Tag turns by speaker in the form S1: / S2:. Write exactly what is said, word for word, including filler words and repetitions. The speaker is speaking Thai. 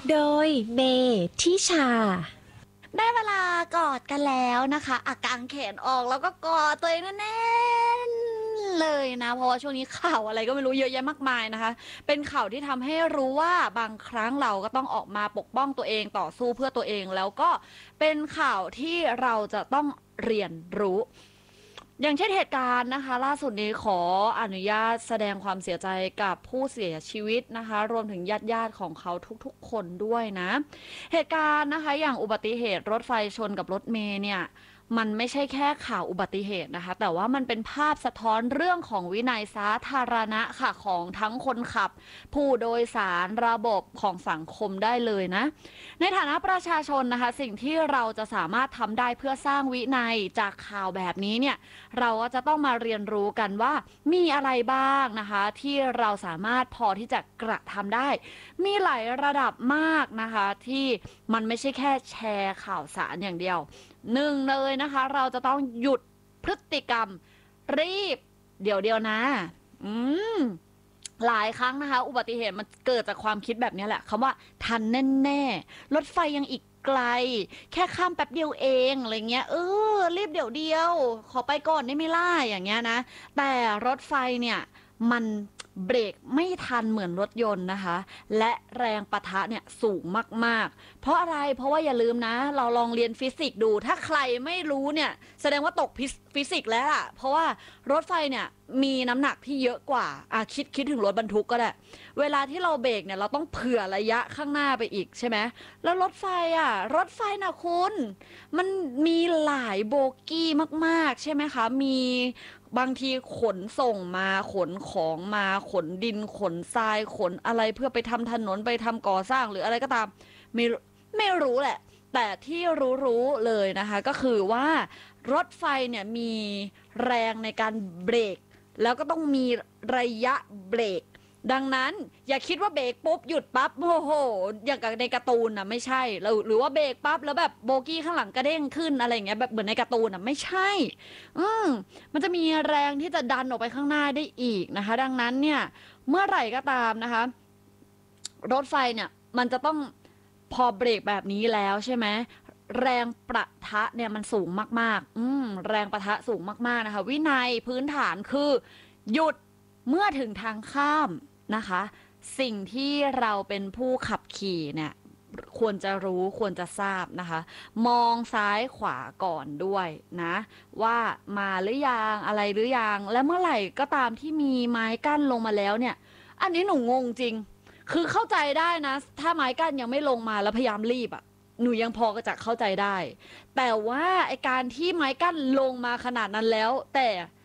S1: โดยเมทิชา
S2: ได้เวลากอดกันแล้วนะคะอากางแขนออกแล้วก็กอดตัวเองแน่นๆเลยนะเพราะว่าช่วงนี้ข่าวอะไรก็ไม่รู้เยอะแยะมากมายนะคะเป็นข่าวที่ทำให้รู้ว่าบางครั้งเราก็ต้องออกมาปกป้องตัวเองต่อสู้เพื่อตัวเองแล้วก็เป็นข่าวที่เราจะต้องเรียนรู้อย่างเช่นเหตุการณ์นะคะล่าสุดนี้ขออนุญาตแสดงความเสียใจกับผู้เสียชีวิตนะคะรวมถึงญาติญาติของเขาทุกๆคนด้วยนะเหตุการณ์นะคะอย่างอุบัติเหตุรถไฟชนกับรถเมล์เนี่ยมันไม่ใช่แค่ข่าวอุบัติเหตุนะคะแต่ว่ามันเป็นภาพสะท้อนเรื่องของวินัยสาธารณะค่ะของทั้งคนขับผู้โดยสารระบบของสังคมได้เลยนะในฐานะประชาชนนะคะสิ่งที่เราจะสามารถทำได้เพื่อสร้างวินัยจากข่าวแบบนี้เนี่ยเราก็จะต้องมาเรียนรู้กันว่ามีอะไรบ้างนะคะที่เราสามารถพอที่จะกระทำได้มีหลายระดับมากนะคะที่มันไม่ใช่แค่แชร์ข่าวสารอย่างเดียวหนึ่งเลยนะคะเราจะต้องหยุดพฤติกรรมรีบเดี๋ยวเดียวนะอืมหลายครั้งนะคะอุบัติเหตุมันเกิดจากความคิดแบบนี้แหละคำว่าทันแน่ๆรถไฟยังอีกไกลแค่ข้ามแป๊บเดียวเองอะไรเงี้ยเออรีบเดี๋ยวเดียวขอไปก่อนได้ไหมล่ะอย่างเงี้ยนะแต่รถไฟเนี่ยมันเบรกไม่ทันเหมือนรถยนต์นะคะและแรงปะทะเนี่ยสูงมากๆเพราะอะไรเพราะว่าอย่าลืมนะเราลองเรียนฟิสิกส์ดูถ้าใครไม่รู้เนี่ยแสดงว่าตกฟิสิกส์แล้วล่ะเพราะว่ารถไฟเนี่ยมีน้ำหนักที่เยอะกว่าอ่ะคิดคิดถึงรถบรรทุกก็ได้เวลาที่เราเบรกเนี่ยเราต้องเผื่อระยะข้างหน้าไปอีกใช่ไหมแล้วรถไฟอ่ะรถไฟนะคุณมันมีหลายโบกี้มากๆใช่ไหมคะมีบางทีขนส่งมาขนของมาขนดินขนทรายขนอะไรเพื่อไปทำถนนไปทำก่อสร้างหรืออะไรก็ตามไม่ไม่รู้แหละแต่ที่รู้ๆเลยนะคะก็คือว่ารถไฟเนี่ยมีแรงในการเบรกแล้วก็ต้องมีระยะเบรกดังนั้นอย่าคิดว่าเบรกปุ๊บหยุดปั๊บโอ้โหอย่างกับในการ์ตูนนะไม่ใช่หรือว่าเบรกปั๊บแล้วแบบโบกี้ข้างหลังกระเด้งขึ้นอะไรอย่างเงี้ยแบบเหมือนในการ์ตูนนะไม่ใช่อืมมันจะมีแรงที่จะดันออกไปข้างหน้าได้อีกนะคะดังนั้นเนี่ยเมื่อไหร่ก็ตามนะคะรถไฟเนี่ยมันจะต้องพอเบรกแบบนี้แล้วใช่ไหมแรงประทะเนี่ยมันสูงมากๆอืมแรงประทะสูงมากๆนะคะวินัยพื้นฐานคือหยุดเมื่อถึงทางข้ามนะคะสิ่งที่เราเป็นผู้ขับขี่เนี่ยควรจะรู้ควรจะทราบนะคะมองซ้ายขวาก่อนด้วยนะว่ามาหรือยังอะไรหรือยังและเมื่อไหร่ก็ตามที่มีไม้กั้นลงมาแล้วเนี่ยอันนี้หนูงงจริงคือเข้าใจได้นะถ้าไม้กั้นยังไม่ลงมาแล้วพยายามรีบอะหนูยังพอจะเข้าใจได้แต่ว่าไอการที่ไม้กั้นลงมาขนาดนั้นแล้วแต่